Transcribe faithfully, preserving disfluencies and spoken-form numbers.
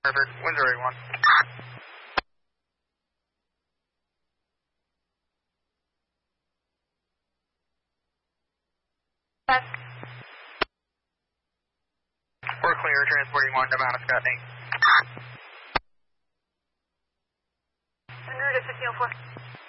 Perfect. Windsor eighty-one. Yes. We're clear, transporting one to Mount Scottney. Windsor to fifteen oh four.